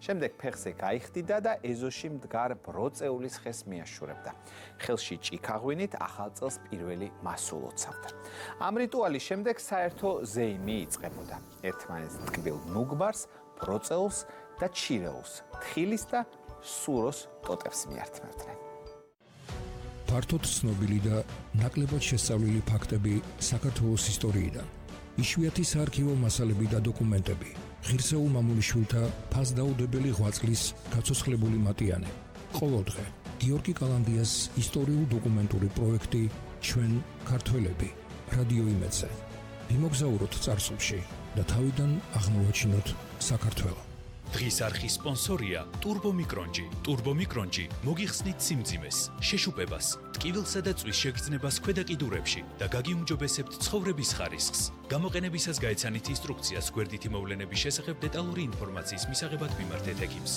შემდეგ ფეხზე გაიხდიდა და ეზოში მდგარ ბროწეულის ხეს მიაშურებდა. ხელში ჭიქაღვინით ახალ წელს პირველი მასულ ოცავდა. ამ რიტუალის შემდეგ საერთო ზეიმი იწყებოდა. ერთმანეთს ტკბილ ნუგბარს, ბროწეულს და ჩირეულს, თხილის და სუროს ტოტებს მიართმევდნენ. ფართოდ ცნობილი და ნაკლებად შესწავლილი ფაქტები საქართველოს ისტორიიდან. იშვიათი საარქივო მასალები და დოკუმენტები. ღირსეულ მამულიშვილთა ფასდაუდებელი ღვაწლის გაცოცხლებული მატიანე. ყოველდღე გიორგი კალანდიას ისტორიულ-დოკუმენტური პროექტი ჩვენ ქართველები რადიო იმედზე. ვიმოგზაუროთ წარსულში და თავიდან აღმოვაჩინოთ საქართველო. დღის არხის სპონსორია ტურბომიკრონჯი. ტურბომიკრონჯი მოგიხსნით სიმძიმეს, შეშუპებას, ტკივილსა და წვის შეგრძნებას ქვედა კიდურებში და გაგიუმჯობესებთ ცხოვრების ხარისხს. გამოყენებისას გაეცანით ინსტრუქციას გვერდითი მოვლენების შესახებ დეტალური ინფორმაციის მისაღებად მიმართეთ ექიმს.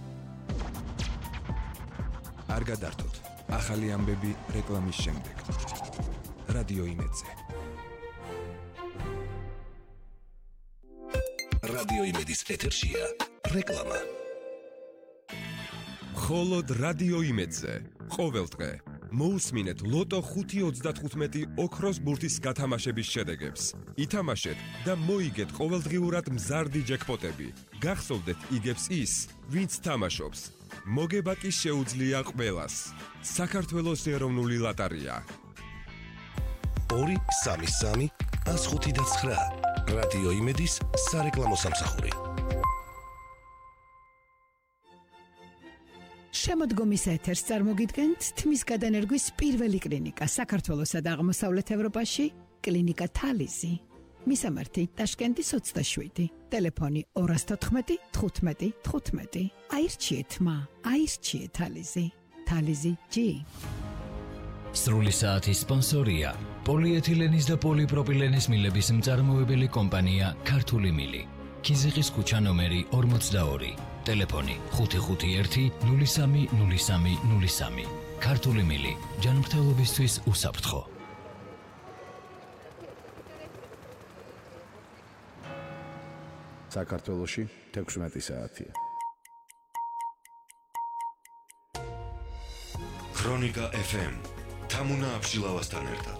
არ გადართოთ. ახალი ამბები რეკლამის შემდეგ. რადიო იმედზე. რადიო იმედის ეთერშია რეკლამა. მხოლოდ რადიო იმედზე. ყოველდღე მოусმინეთ ლოტო 5.35 ოქროს ბურთის გათამაშების შედეგებს. ითამაშეთ და მოიგეთ ყოველდღიურად მზარდი ჯეკპოტები. გახსოვდეთ იგებს ის, ვინც თამაშობს. მოგება კი შეუძლია ყველას. საქართველოს ეროვნული ლოტარია. 233 105.9 რადიო იმედის სარეკლამო სამსახური. შემოდგომის ეთერს წარმოგიდგენთ თმის გადანერგვის პირველი კლინიკა საქართველოსა და აღმოსავლეთ ევროპაში, კლინიკა თალიზი. მისამართი ტაშკენტის 27, ტელეფონი 214 15 15. აირჩიეთ მა, აირჩიეთ თალიზი. თალიზი G. სრული საათის სპონსორია პოლიეთილენის და პოლიპროპილენის მილების მწარმოებელი კომპანია ქართული მილი. ქიზიყის ქუჩა ნომერი 42, ტელეფონი 551 03 03 03. ქართული მილი, ჯანმრთელობისთვის უსაფრთხო. საქართველოში 16 საათია. ქრონიკა FM თამუნა აბშილავასთან ერთად.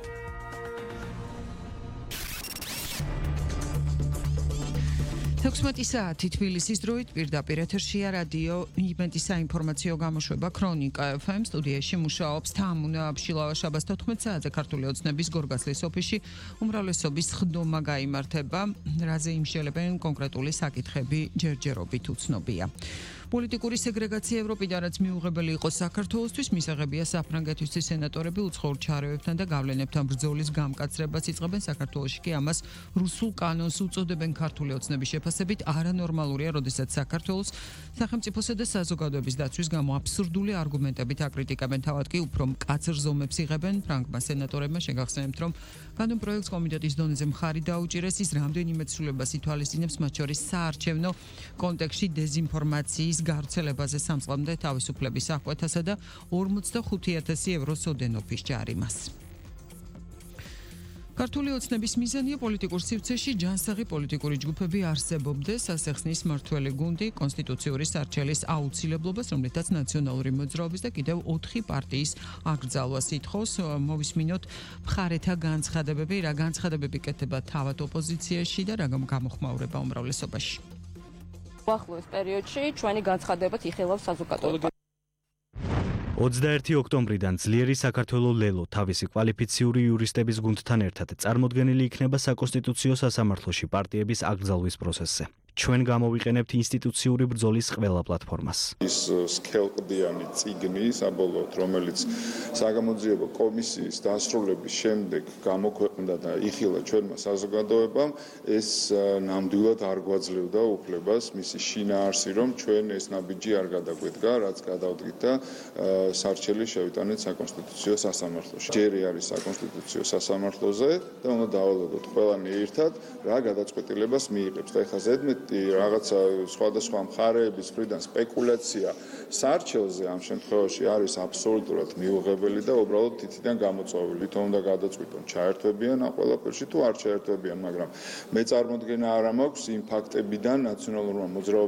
თექვსმეტი საათი თბილისის დროით პირდაპირ ეთერშია რადიო იმედის საინფორმაციო გამოშვება ქრონიკა FM. სტუდიაში მუშაობს თამუნა აბშილავა. შაბათს 14 საათზე ქართული ოცნების გორგასლის ოფისში უმრავლესობის ხდომა გაიმართება. რაზე იმშელებენ კონკრეტული საკითხები ჯერჯერობით უცნობია. პოლიტიკური სეგრეგაცია ევროპიდან რაც მიუღებელი იყო საქართველოსთვის, მისაღებია საფრანგეთის სენატორები უცხოურ ჩარევებთან და გავლენებთან ბრძოლის გამკაცრებას იწყებენ. საქართველოში კი ამას რუსულ კანონს უწოდებენ. ქართული ოცნების შეფასებით არანორმალურია, როდესაც საქართველოს სახელმწიფოსა და საზოგადოების დაცვის გამო აბსურდული არგუმენტებით აკრიტიკებენ. თავად კი უფრო მკაცრ ზომებს იღებენ. ფრანგმა სენატორებმა შეგახსენებთ, რომ კანონპროექტს კომიტეტის დონეზე მხარი დაუჭირეს. ის რამდენიმე ცვლილებას ითვალისწინებს, მათ შორის საარჩევნო კონტექსტში დეზინფორმაციის გავრცელებაზე სამწყლამდე თავისუფლების აღკვეთასა და 45,000 евро სოდენობის ჯარიმას. ქართული ოცნების მიზანია პოლიტიკურ სივრცეში ჯანსაღი პოლიტიკური ჯგუფები არსებობდეს, ასახსნის მმართველი გუნდი, კონსტიტუციური სარჩელის აუცილებლობას, რომლითაც ნაციონალური მოძრაობის და კიდევ 4 პარტიის აკრძალვას ითხოვს. მოვისმინოთ მხარეთა განცხადებები, რა განცხადებები კეთდება თავად ოპოზიციაში და რა გამოხმაურება უმრავლესობაში. ახლოს პერიოდში ჩვენი განცხადებათ იხილავს საზოგადოება. 21 ოქტომბრიდან ძლიერი საქართველოს ლელო თავისი კვალიფიციური იურისტების გუნდთან ერთად წარმოდგენილი იქნება საკონსტიტუციო სასამართლოში პარტიების აკრძალვის პროცესზე. ჩვენ გამოვიყენებთ ინსტიტუციური ბრძოლის ყველა პლატფორმას. ის სქელყდიანი წიგნი საბოლოოდ, რომელიც საგამოძიებო კომისიის დასრულების შემდეგ გამოქვეყნდა და იხილა ჩვენმა საზოგადოებამ, ეს ნამდვილად არ გვაძლევდა უფლებას მისი შინაარსი, რომ ჩვენ ეს ნაბიჯი არ გადაგვედგა, რაც გადავდგით და სარჩელი შევიტანეთ საკონსტიტუციო სასამართლოში. ჯერი არის საკონსტიტუციო სასამართლოზე და უნდა დავალოდოთ ყველანი ერთად, რა გადაწყვეტილებას მიიღებს. და ეხლა ზედმეტ რაღაცა სხვადასხვა მხარეების მხრიდან სპეკულაცია სარჩელზე ამ შემთხვევაში არის აბსოლუტურად მიუღებელი და უბრალოდ თითიდან გამოწვეული. თვითონ უნდა გადაწყვიტონ ჩაერთვებიან ამ ყველაფერში თუ არ ჩაერთვებიან, მაგრამ მე წარმოდგენა არ მაქვს იმ ფაქტებიდან ნაციონალურმა მოძრაობამ